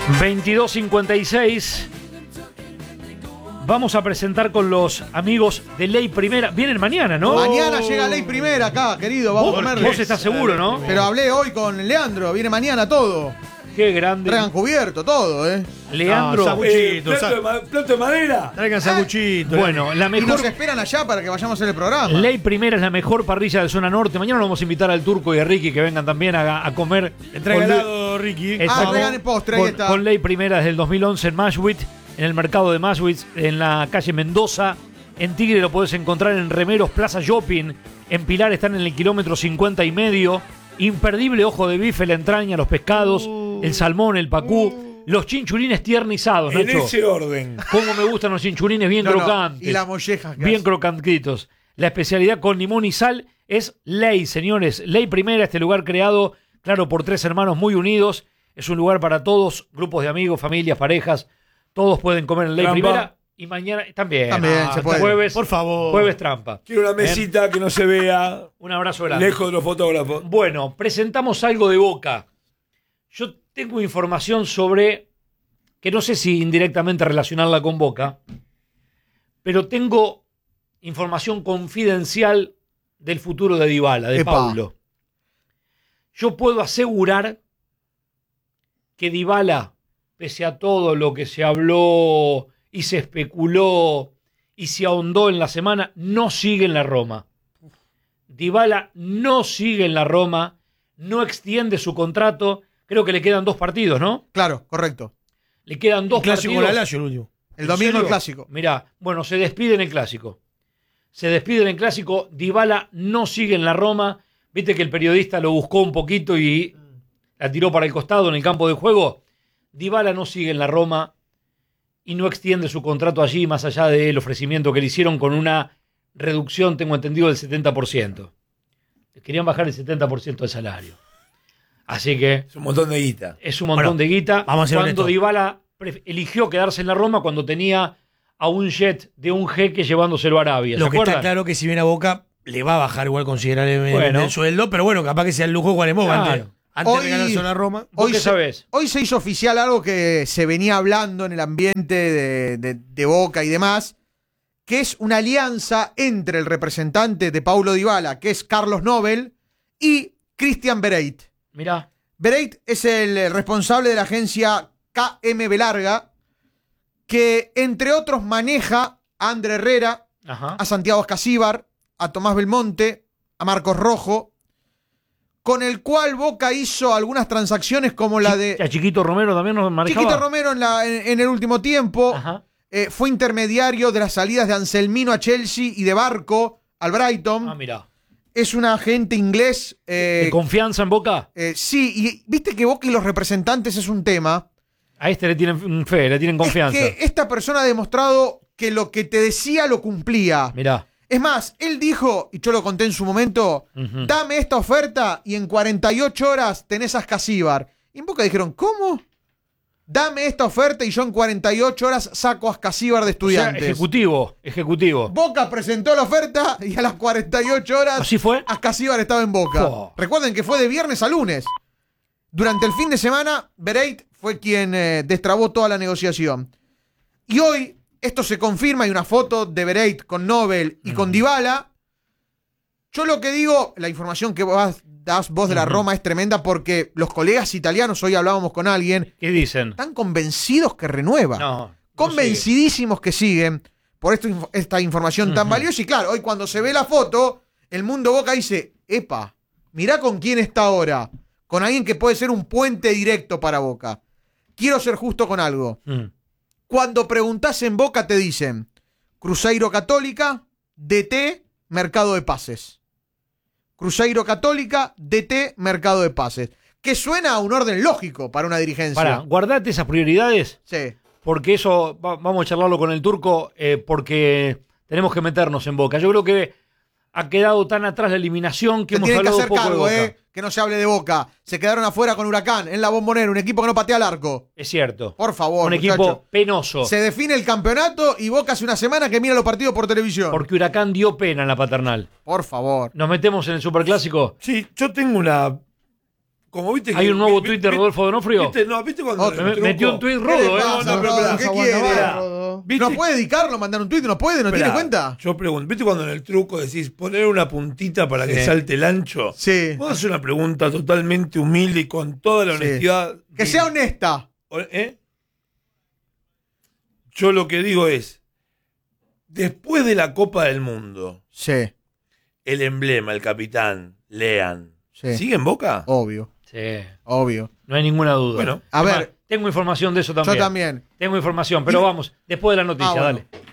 22:56. Vamos a presentar con los amigos de Ley Primera. Vienen mañana, ¿no? Mañana llega Ley Primera acá, querido. Vamos a comer. Vos estás seguro, ¿no? Pero hablé hoy con Leandro. Viene mañana todo. Qué grande. Traigan cubierto, todo, Leandro. Plato de madera. Traigan sanguchito. Bueno, la Y mejor. nos esperan allá para que vayamos a hacer el programa. Ley Primera es la mejor parrilla de zona norte. Mañana nos vamos a invitar al Turco y a Ricky que vengan también a comer. Entrega helado, Ricky. Exacto. traigan el postre, ahí está. Con Ley Primera desde el 2011 en Mashwit, en el mercado de Mashwit, en la calle Mendoza. En Tigre lo podés encontrar en Remeros Plaza Shopping. En Pilar están en el kilómetro 50,5. Imperdible ojo de bife, la entraña, los pescados, el salmón, el pacú, los chinchulines tiernizados, En Nacho. ese orden. Cómo me gustan los chinchulines bien crocantes. Y las mollejas. Bien crocantitos. La especialidad con limón y sal es Ley, señores. Ley Primera, este lugar creado, claro, por tres hermanos muy unidos. Es un lugar para todos, grupos de amigos, familias, parejas. Todos pueden comer en Ley Trampa. Primera. Y mañana también. Se puede. Jueves, Por favor. Jueves trampa. Quiero una mesita que no se vea, Un abrazo grande. lejos de los fotógrafos. Bueno, presentamos algo de Boca. Yo tengo información sobre, que no sé si indirectamente relacionarla con Boca, pero tengo información confidencial del futuro de Dybala, de Epa. Paulo. Yo puedo asegurar que Dybala, pese a todo lo que se habló y se especuló y se ahondó en la semana, no sigue en la Roma. Dybala no sigue en la Roma, no extiende su contrato. Creo que le quedan 2 partidos, ¿no? Claro, correcto. Le quedan 2 Clásico partidos. con la Lazio, el último. El domingo serio? el clásico. Mirá, bueno, se despide en el Clásico. Se despide en el Clásico. Dybala no sigue en la Roma. Viste que el periodista lo buscó un poquito y la tiró para el costado en el campo de juego. Dybala no sigue en la Roma y no extiende su contrato allí, más allá del ofrecimiento que le hicieron con una reducción, tengo entendido, del 70%. Le querían bajar el 70% del salario. Así que Es un montón de guita. es un montón Bueno, de guita. vamos a ser Cuando honestos. Dybala eligió quedarse en la Roma cuando tenía a un jet de un jeque llevándoselo a Arabia. Lo ¿Se que está acuerdan? claro que si viene a Boca, le va a bajar igual considerablemente Bueno. el sueldo, pero bueno, capaz que sea el lujo de Guaremó Claro. antes Hoy- de regalarse a la Roma. ¿Vos Hoy qué sabés? Hoy se hizo oficial algo que se venía hablando en el ambiente de Boca y demás, que es una alianza entre el representante de Paulo Dybala, que es Carlos Nobel, y Christian Bereit. Mirá, Bereit es el responsable de la agencia KM Belarga, que entre otros maneja a André Herrera, ajá. a Santiago Escasíbar, a Tomás Belmonte, a Marcos Rojo, con el cual Boca hizo algunas transacciones como la de ¿A Chiquito Romero también nos manejaba? Chiquito Romero en el último tiempo. Ajá. Fue intermediario de las salidas de Anselmino a Chelsea y de Barco al Brighton. Ah, mirá. Es un agente inglés. ¿De confianza en Boca? Sí, y viste que Boca y los representantes es un tema. A este le tienen fe, le tienen confianza. Es que esta persona ha demostrado que lo que te decía lo cumplía. Mirá. Es más, él dijo, y yo lo conté en su momento, Ujú. dame esta oferta y en 48 horas tenés a Escasíbar. Y en Boca dijeron, ¿cómo? Dame esta oferta y yo en 48 horas saco a Escasíbar de O sea, Estudiantes. ejecutivo. Boca presentó la oferta y a las 48 horas ¿Así fue? Escasíbar estaba en Boca. Oh. Recuerden que fue de viernes a lunes. Durante el fin de semana, Bereit fue quien destrabó toda la negociación. Y hoy esto se confirma, hay una foto de Bereit con Nobel y con Dybala. Yo lo que digo, la información que das vos de la Roma es tremenda porque los colegas italianos, hoy hablábamos con alguien, ¿Qué dicen? están convencidos que renueva. No. Convencidísimos que siguen por esta información tan valiosa. Y claro, hoy cuando se ve la foto, el mundo Boca dice, epa, mirá con quién está ahora. Con alguien que puede ser un puente directo para Boca. Quiero ser justo con algo. Cuando preguntás en Boca te dicen Cruzeiro Católica, DT, mercado de pases. Cruzeiro Católica, DT, mercado de pases. Que suena a un orden lógico para una dirigencia. Pará, guardate esas prioridades, Sí. porque eso vamos a charlarlo con el Turco, porque tenemos que meternos en Boca. Yo creo que ha quedado tan atrás la eliminación que Se hemos tienen que hablado hacer poco de cargo, Boca. que no se hable de Boca. Se quedaron afuera con Huracán, en la Bombonera, un equipo que no patea al arco. Es cierto. Por favor, Un equipo muchacho. penoso. Se define el campeonato y Boca hace una semana que mira los partidos por televisión. Porque Huracán dio pena en la paternal. Por favor. ¿Nos metemos en el Superclásico? Sí, yo tengo una como viste Hay un nuevo vi- tuit de vi- Rodolfo Donofrio. ¿Viste? No, ¿viste cuando Otro. el truco? Metió un tuit ¿Qué rodo, le ¿eh? pasa, No, pero Rodo? pará. ¿Qué Aguanta quiere? más, Mirá. Rodo. ¿Viste? ¿No puede dedicarlo, mandar un tuit? ¿No puede? ¿No tiene Esperá, cuenta? Yo pregunto, ¿viste cuando en el truco decís poner una puntita para que Sí. salte el ancho? Sí. Vos haces una pregunta totalmente humilde y con toda la Sí. honestidad. Que sea honesta. ¿Eh? Yo lo que digo es, después de la Copa del Mundo, Sí, el emblema, el capitán, Lean, sí. ¿sigue en Boca? Obvio, Sí, obvio. no hay ninguna duda. Bueno. A Es más, ver, tengo información de eso también. yo también. Tengo información, pero vamos, después de la noticia, Ah, bueno. dale.